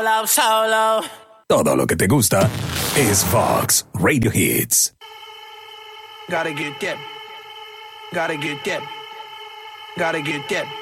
Solo. Todo lo que te gusta es Fox Radio Hits. Gotta get that. Gotta get that. Gotta get that.